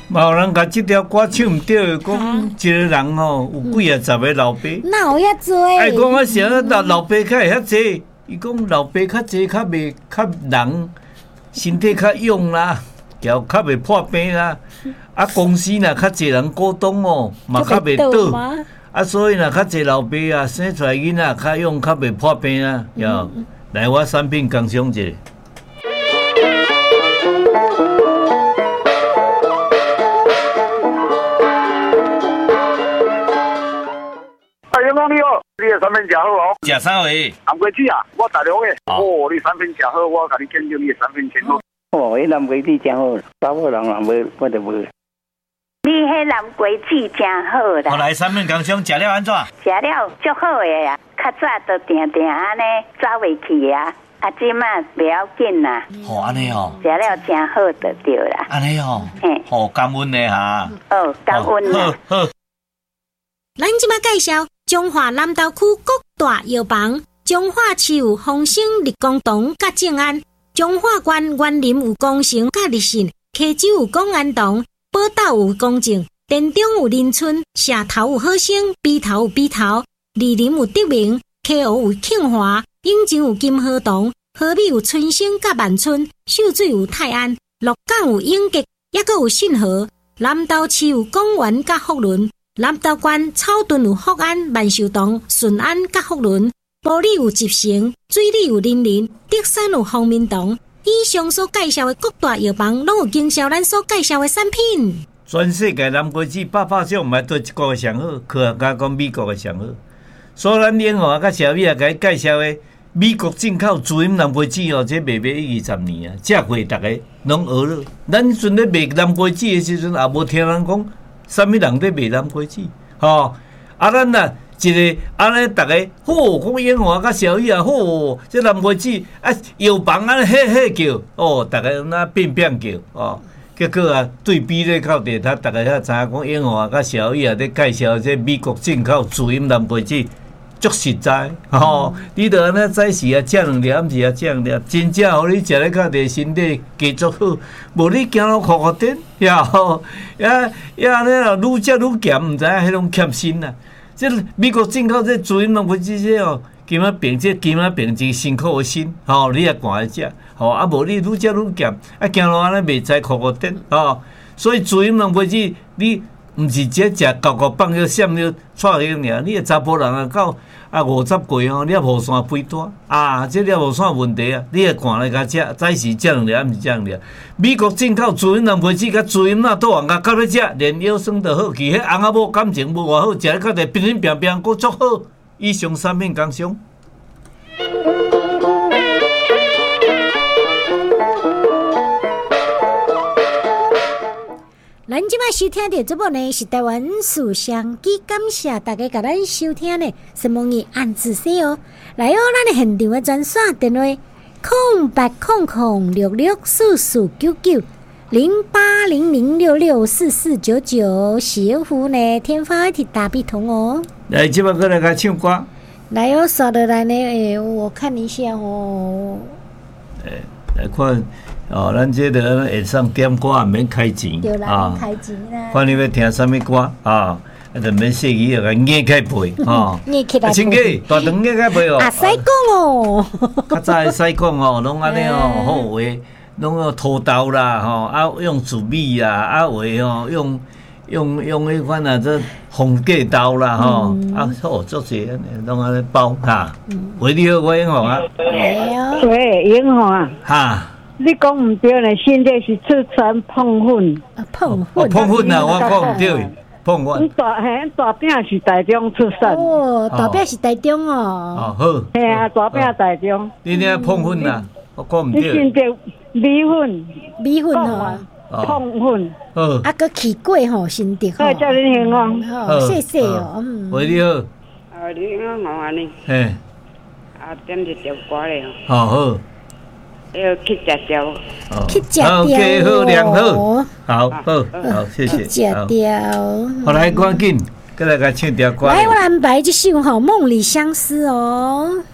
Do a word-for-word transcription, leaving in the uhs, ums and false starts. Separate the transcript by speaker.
Speaker 1: 嘛有人甲这条歌唱唔对，讲一个人吼有几啊十个老爸，
Speaker 2: 哪有遐多？
Speaker 1: 哎，讲我想老老爸较会遐济，伊讲老爸较济，较袂较人身体较勇啦，脚较袂破病啦。啊，公司若较济人股东哦，嘛较袂倒。啊，所以若较济老爸啊，生出来囡仔较勇，较袂破病啊。哟，来我产品工商一下。
Speaker 3: 英公你好，你的产品真好哦。
Speaker 1: 食啥货？
Speaker 3: 南瓜子啊，我大陆的。哦，你产品真好，我甲你鉴定你的产品真好。哦，迄南瓜子真好，查某人若无，我就无。
Speaker 4: 你迄南瓜子真好啦。
Speaker 1: 后来产品工商食了安怎？
Speaker 4: 食了足好的啊，较早都定定安尼走袂去啊，啊，即马袂要紧啦。
Speaker 1: 哦，安尼哦。
Speaker 4: 食了真好就对啦。
Speaker 1: 安尼哦。嘿。哦，感恩的哈。
Speaker 4: 哦，感恩啦。
Speaker 1: 好好。
Speaker 2: 咱即马介绍中华南投区各大药房、中华市有丰兴立功堂甲正安，中华县园林有工程甲立信，溪州有公安堂，宝岛有公正，田中有林村，社头有好生，鼻头有鼻头，梨林有德明，溪湖有庆华，永州有金河堂，河美有春生甲万春，秀水有泰安，鹿港有永吉，也阁有信和，南投市有公园甲福伦。南投县草屯有福安、万寿堂、顺安甲福伦，埔里有集成，水里有林林，德山有方明堂。以上所介绍的各大药房，拢有经销咱所介绍的产品。
Speaker 1: 全世界南瓜子百百种，毋系对一个上好，科学家讲美国的上好。所以咱英华甲小米也甲伊介绍的美国进口自饮南瓜子哦，这卖卖一二十年啊，这回大家拢学了。咱阵咧卖南瓜子的时阵，也无听人讲。啥物人在卖南瓜子？吼、哦，啊，咱呐一个安尼，大家好，讲英华甲小雨啊，好，这南瓜子啊，药房安尼嘿嘿叫，哦，大家那变变叫，哦，结果啊，对比咧到地头，大家遐知影讲英华甲小雨啊，咧介绍这美国进口自饮南瓜子，足实在，吼、哦，嗯、你着安尼早时啊，食两粒，暗时啊，食两粒，真正互你食咧到地身体加足好，无你行路哭哭颠。呀吼，呀呀，那咯愈食愈咸，毋知影迄种欠薪啊！这美国进口这自饮南瓜子这哦，金仔病这金仔病真辛苦的辛，吼、哦，你也赶来食，吼、哦，啊无你愈食愈咸，啊行路安尼袂知哭哭颠，吼、哦，所以自饮南瓜子你毋是只食高高放了闪了带了尔，你个查甫人啊到啊五十过吼，你也无山肥大啊，这了无啥问题啊，你会赶来甲食，早时食两粒，暗时食两粒。美国进口自饮南瓜子甲自饮那倒红甲到咧食，连腰酸都好去，迄翁仔某感情无偌好，食咧到地乒乒乒乒，佫足好。以上产品工商。
Speaker 2: 咱即摆收听到节目呢是台湾思想机，感谢大家甲咱收听呢，什么嘢按字写哦。来哦，咱的现场的专线电话：空八空空六六四四九九零八零零六六四四九九。幸福呢，天发一大笔筒哦。
Speaker 1: 来，即摆过来甲唱歌。
Speaker 2: 来哦，刷得来呢？诶，我看一下哦。
Speaker 1: 诶，来看。哦，咱这个会上点歌也免开钱，
Speaker 2: 对啦，免开钱啦。
Speaker 1: 看你要听什么歌啊？啊，就免细语个念起背，吼。
Speaker 2: 念起来。
Speaker 1: 亲戚，大肠念起背哦。
Speaker 2: 啊，使讲哦。
Speaker 1: 较早使讲哦，拢安尼哦，好话，拢用土豆啦，吼，啊用糯米啦，啊话吼用用用迄款啊，这红芥豆啦，吼，啊好做些，拢安尼包哈。喂，你好，我英雄啊。
Speaker 5: 喂，英雄啊。
Speaker 1: 哈。
Speaker 5: 你讲唔对呢，现在是出产碰粉，
Speaker 2: 啊碰粉，
Speaker 1: 哦碰粉啊，我讲唔对，碰粉。
Speaker 5: 大嘿大饼是台中出产。
Speaker 2: 哦，大饼是台中哦。
Speaker 1: 哦好。
Speaker 5: 嘿啊，大饼台中。
Speaker 1: 你呢碰粉啊？我讲唔对。
Speaker 5: 你现在米粉，
Speaker 2: 米粉哦。
Speaker 5: 碰粉。
Speaker 1: 好。
Speaker 2: 啊个起粿吼，新的吼。
Speaker 5: 好，叫你听哦。
Speaker 2: 好，谢谢哦。嗯。
Speaker 1: 喂，你好。
Speaker 5: 啊，你好，我安尼。
Speaker 1: 嘿。
Speaker 5: 啊，点一条歌咧。
Speaker 1: 好好。
Speaker 5: 要去食掉，
Speaker 2: 去食掉
Speaker 1: ，OK，好，良好，好好好，谢谢。
Speaker 2: 去食掉。
Speaker 1: 好来，赶紧，过来甲唱条歌。
Speaker 2: 来，我安排这首吼《梦里相思》哦。